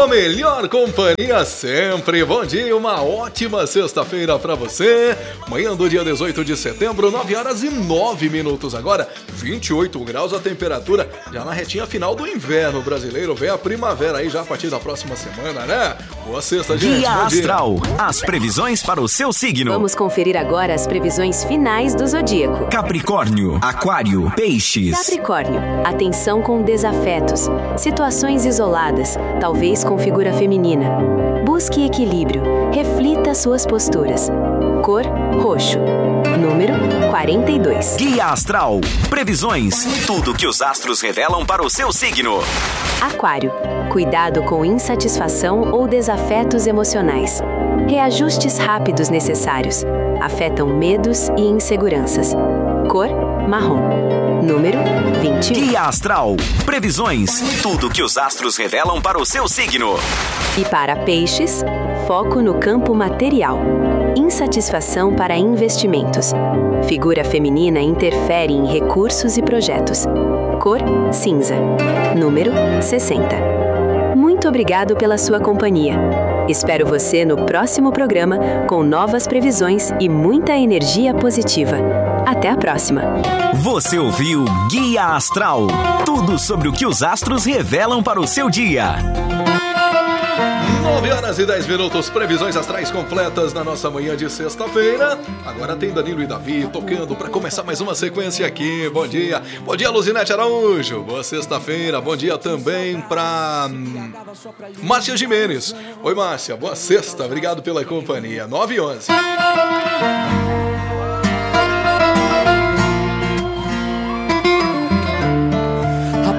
sua melhor companhia sempre. Bom dia, uma ótima sexta-feira pra você. Manhã do dia 18 de setembro, 9 horas e 9 minutos agora, 28 graus a temperatura, já na retinha final do inverno brasileiro. Vem a primavera aí já a partir da próxima semana, né? Boa sexta, gente. Guia Astral, as previsões para o seu signo. Vamos conferir agora as previsões finais do zodíaco. Capricórnio, Aquário, Peixes. Capricórnio, atenção com desafetos, situações isoladas, talvez com figura feminina. Busque equilíbrio, reflita suas posturas. Cor, roxo. Número 42. Guia Astral, previsões, tudo que os astros revelam para o seu signo. Aquário, cuidado com insatisfação ou desafetos emocionais. Reajustes rápidos necessários. Afetam medos e inseguranças. Cor, marrom. Número 21. Guia Astral, previsões, tudo que os astros revelam para o seu signo. E para Peixes, foco no campo material. Insatisfação para investimentos. Figura feminina interfere em recursos e projetos. Cor, cinza. Número 60. Muito obrigado pela sua companhia. Espero você no próximo programa com novas previsões e muita energia positiva. Até a próxima. Você ouviu Guia Astral, tudo sobre o que os astros revelam para o seu dia. 9 horas e 10 minutos, previsões astrais completas na nossa manhã de sexta-feira. Agora tem Danilo e Davi tocando para começar mais uma sequência aqui. Bom dia, Luzinete Araújo. Boa sexta-feira, bom dia também para Márcia Gimenez. Oi, Márcia, boa sexta, obrigado pela companhia. 9 e 11.